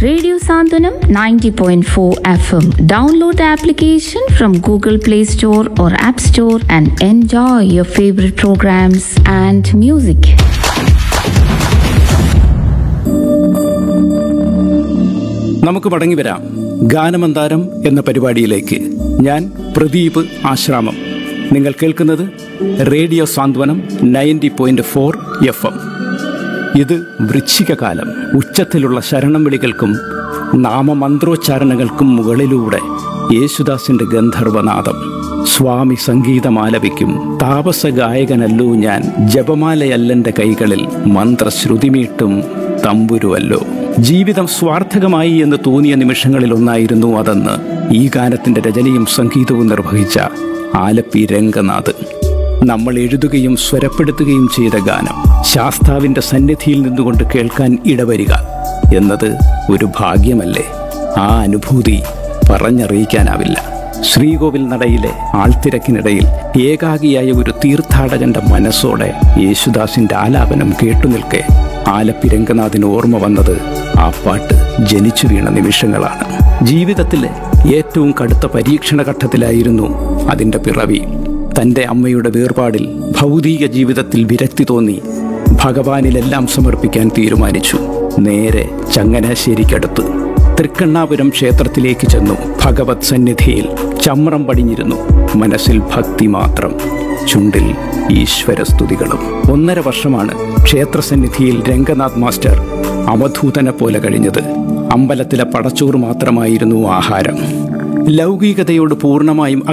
Radio Sandhanam 90.4 FM. Download the application from Google Play Store or App Store and enjoy your favorite programs and music. നമുക്ക് മടങ്ങി വരാം ഗാനമന്താരം എന്ന പരിപാടിയിലേക്ക്. ഞാൻ പ്രദീപ് ആശ്രാമം. നിങ്ങൾ കേൾക്കുന്നത് റേഡിയോ സാന്ത്വനം 90.4 FM. ഇത് വൃശ്ചികകാലം. ഉച്ചത്തിലുള്ള ശരണം വിളികൾക്കും നാമമന്ത്രോച്ചാരണങ്ങൾക്കും മുകളിലൂടെ യേശുദാസിന്റെ ഗന്ധർവനാദം. സ്വാമി സംഗീതമാലപിക്കും. താപസ ഗായകനല്ലോ ഞാൻ, ജപമാലയല്ലെൻ്റെ കൈകളിൽ മന്ത്രശ്രുതിമീട്ടും തമ്പുരുവല്ലോ. ജീവിതം സ്വാർത്ഥകമായി എന്ന് തോന്നിയ നിമിഷങ്ങളിലൊന്നായിരുന്നു അതെന്ന് ഈ ഗാനത്തിന്റെ രചനയും സംഗീതവും നിർവഹിച്ച ആലപ്പി രംഗനാഥ്. നമ്മൾ എഴുതുകയും സ്വരപ്പെടുത്തുകയും ചെയ്ത ഗാനം ശാസ്താവിന്റെ സന്നിധിയിൽ നിന്നുകൊണ്ട് കേൾക്കാൻ ഇടവരിക എന്നത് ഒരു ഭാഗ്യമല്ലേ? ആ അനുഭൂതി പറഞ്ഞറിയിക്കാനാവില്ല. ശ്രീകോവിൽ നടയിലെ ആൾത്തിരക്കിനിടയിൽ ഏകാഗിയായ ഒരു തീർത്ഥാടകന്റെ മനസ്സോടെ യേശുദാസിന്റെ ആലാപനം കേട്ടുനിൽക്കെ ആലപ്പി രംഗനാഥിന് ഓർമ്മ വന്നത് ആ പാട്ട് ജനിച്ചു വീണ നിമിഷങ്ങളാണ്. ജീവിതത്തിലെ ഏറ്റവും കടുത്ത പരീക്ഷണ ഘട്ടത്തിലായിരുന്നു അതിൻ്റെ പിറവി. തൻ്റെ അമ്മയുടെ വേർപാടിൽ ഭൗതിക ജീവിതത്തിൽ വിരക്തി തോന്നി ഭഗവാനിലെല്ലാം സമർപ്പിക്കാൻ തീരുമാനിച്ചു. നേരെ ചങ്ങനാശ്ശേരിക്കടുത്ത് തൃക്കണ്ണാപുരം ക്ഷേത്രത്തിലേക്ക് ചെന്നു. ഭഗവത് സന്നിധിയിൽ ചമ്രം പടിഞ്ഞിരുന്നു. മനസ്സിൽ ഭക്തി മാത്രം, ചുണ്ടിൽ ഈശ്വരസ്തുതികളും. 1.5 വർഷമാണ് ക്ഷേത്രസന്നിധിയിൽ രംഗനാഥ് മാസ്റ്റർ അവധൂതനെ പോലെ കഴിഞ്ഞത്. അമ്പലത്തിലെ പടച്ചോറ് മാത്രമായിരുന്നു ആഹാരം. ലൗകികതയോട് പൂർണ്ണമായും